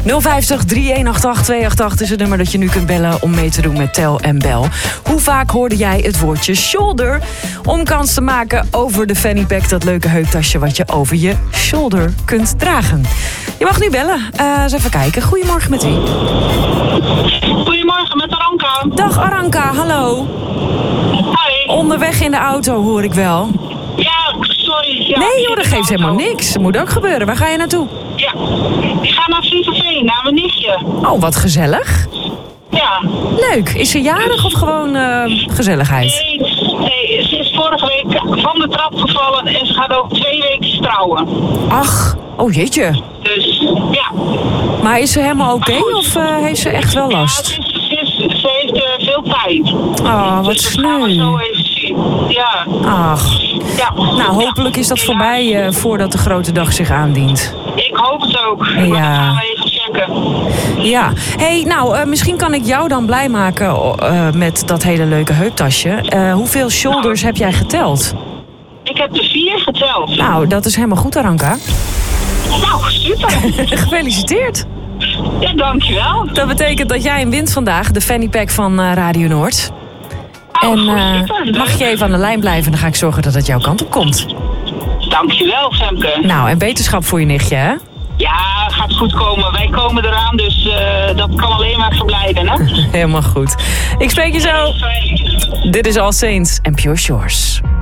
050 3188 288 is het nummer dat je nu kunt bellen om mee te doen met Tel en Bel. Hoe vaak hoorde jij het woordje shoulder om kans te maken over de fanny pack, dat leuke heuptasje wat je over je shoulder kunt dragen? Je mag nu bellen. Eens even kijken. Goedemorgen met wie? Goedemorgen, met Aranka. Dag Aranka, hallo. Hi. Onderweg in de auto hoor ik wel. Ja, sorry. Ja, Nee joh, dat geeft helemaal niks. Dat moet ook gebeuren. Waar ga je naartoe? Ja, ik ga naar Vliegenveen, naar mijn nichtje. Oh, wat gezellig. Ja. Leuk. Is ze jarig of gewoon gezelligheid? Nee, ze is vorige week van de trap gevallen en ze gaat ook 2 weken trouwen. Ach, oh jeetje. Dus, ja. Maar is ze helemaal oké of heeft ze echt wel last? Ja, ze heeft veel tijd. Oh, wat Dus dat gaan we sneu. zo even zien. Ja. Ach, Ja. nou hopelijk is dat voorbij voordat de grote dag zich aandient. Ik hoop het ook. Ja. Maar dat gaan we even checken. Ja, hey, nou, misschien kan ik jou dan blij maken met dat hele leuke heuptasje. Hoeveel shoulders heb jij geteld? Ik heb er 4 geteld. Nou, dat is helemaal goed, Aranka. Nou, super. Gefeliciteerd. Ja, dankjewel. Dat betekent dat jij hem wint vandaag, de fanny pack van Radio Noord. Oh, En super. mag je even aan de lijn blijven, dan ga ik zorgen dat het jouw kant op komt. Dankjewel, Femke. Nou, en beterschap voor je nichtje, hè? Ja, gaat goed komen. Wij komen eraan, dus dat kan alleen maar verblijden, hè? Helemaal goed. Ik spreek je zo. Fijn. Dit is All Saints en Pure Shores.